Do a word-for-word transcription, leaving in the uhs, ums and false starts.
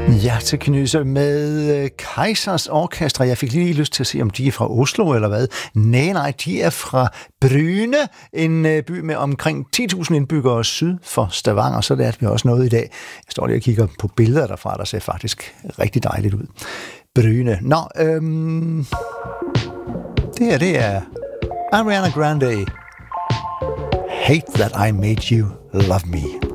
Hjerteknyse med Kaizers Orkestra. Jeg fik lige lyst til at se, om de er fra Oslo eller hvad. Nej, nej, de er fra Bryne, en by med omkring ti tusind indbyggere syd for Stavanger. Så lærte vi også noget i dag. Jeg står lige og kigger på billeder derfra, der ser faktisk rigtig dejligt ud. Bryne. Nå, øhm, det her, det er Ariana Grande. Hate that I made you love me.